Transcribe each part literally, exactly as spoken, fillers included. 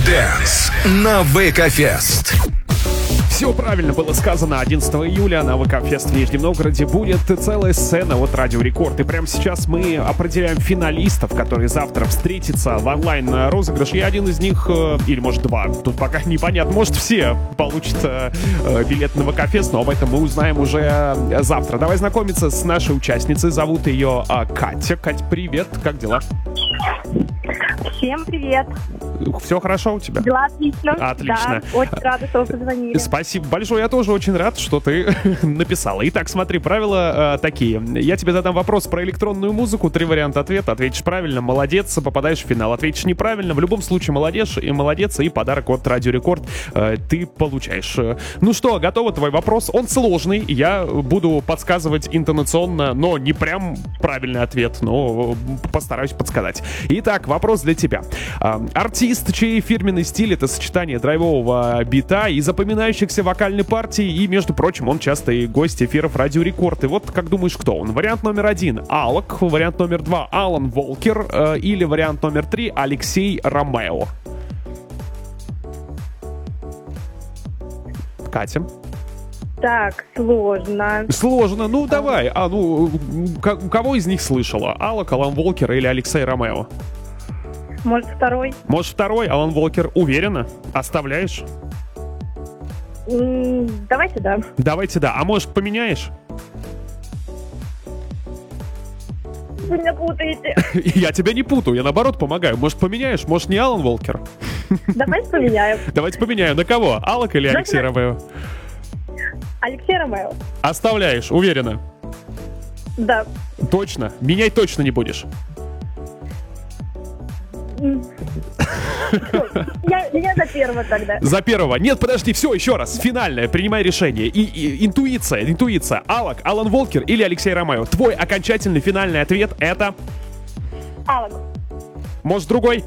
Dance на ВК-фест. Все правильно было сказано. одиннадцатого июля на ВК-фест в Нижнем Новгороде будет целая сцена от Радио Рекорд. И прямо сейчас мы определяем финалистов, которые завтра встретятся в онлайн-розыгрыш. И один из них, или может два, тут пока непонятно, может все получат билет на ВК-фест, но об этом мы узнаем уже завтра. Давай знакомиться с нашей участницей. Зовут ее Катя. Кать, привет, как дела? Всем привет. Все хорошо у тебя? Дела отлично. Отлично. Да, очень рада, что вы позвонили. Спасибо большое, я тоже очень рад, что ты написала. Итак, смотри, правила э, такие. Я тебе задам вопрос про электронную музыку, три варианта ответа. Ответишь правильно, молодец, попадаешь в финал. Ответишь неправильно, в любом случае молодец, и молодец, и подарок от Радио Рекорд э, ты получаешь. Ну что, готово, твой вопрос? Он сложный, я буду подсказывать интонационно, но не прям правильный ответ, но постараюсь подсказать. Итак, вопрос для тебя. Э, артист, чей фирменный стиль — это сочетание драйвового бита и запоминающихся вокальной партии, и, между прочим, он часто и гость эфиров Радио Рекорд. И вот, как думаешь, кто он? Вариант номер один — Алок, вариант номер два — Алан Волкер, э, или вариант номер три — Алексей Ромео. Катя? Так, сложно. Сложно, ну давай. А, ну, к- кого из них слышала? Алок, Алан Волкер или Алексей Ромео? Может, второй? Может, второй, Алан Волкер. Уверена? Оставляешь? М, Давайте, да. Давайте, да. А может, поменяешь? Вы меня путаете. Я тебя не путаю, я наоборот помогаю. Может, поменяешь? Может, не Алан Волкер? Давайте поменяем. Давайте поменяем. На кого? Алок или Алексей Давайте. Ромео? Алексей Ромео. Оставляешь, уверена? Да. Точно? Менять точно не будешь? М. Я, я за первого тогда. За первого. Нет, подожди, все, еще раз. Финальное, принимай решение. И, и интуиция, интуиция. Алок, Алан Волкер или Алексей Ромео? Твой окончательный финальный ответ — это... Алок. Может, другой?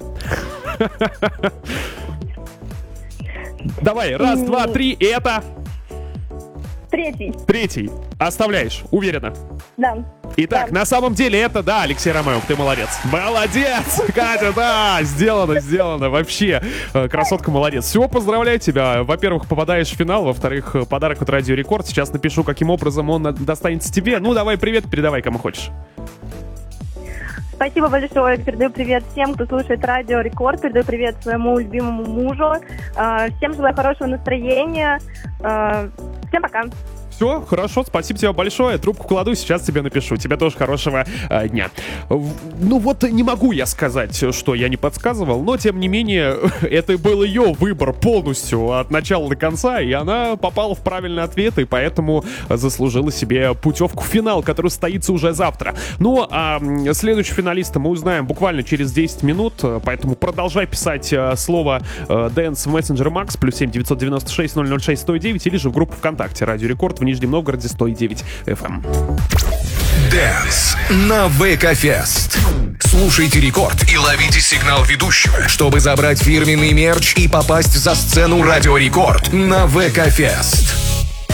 Давай, раз, два, три, и это... Третий. Третий. Оставляешь, уверена? Да. Итак, Да. на самом деле это, да, Алексей Ромео, ты молодец. Молодец, Катя, да, сделано, сделано, вообще. Э, Красотка, молодец. Все, поздравляю тебя. Во-первых, попадаешь в финал, во-вторых, подарок от Радио Рекорд. Сейчас напишу, каким образом он достанется тебе. Ну, давай, привет, передавай, кому хочешь. Спасибо большое. Передаю привет всем, кто слушает Радио Рекорд. Передаю привет своему любимому мужу. Э, Всем желаю хорошего настроения. Э, Всем пока. Все, хорошо, спасибо тебе большое. Трубку кладу, сейчас тебе напишу. Тебе тоже хорошего э, дня. В- Ну вот не могу я сказать, что я не подсказывал, но тем не менее это был ее выбор полностью от начала до конца, и она попала в правильный ответ, и поэтому заслужила себе путевку в финал, который состоится уже завтра. Ну а м, следующего финалиста мы узнаем буквально через десять минут, э, поэтому продолжай писать э, слово э, Dance в мессенджере Макс, плюс семь девятьсот девяносто шесть ноль ноль шесть сто девять, или же в группу ВКонтакте Радио Рекорд в Нижнем Новгороде сто девять эф эм. Dance на ВК-фест. Слушайте Рекорд и ловите сигнал ведущего, чтобы забрать фирменный мерч и попасть за сцену Радио Рекорд на ВК-фест.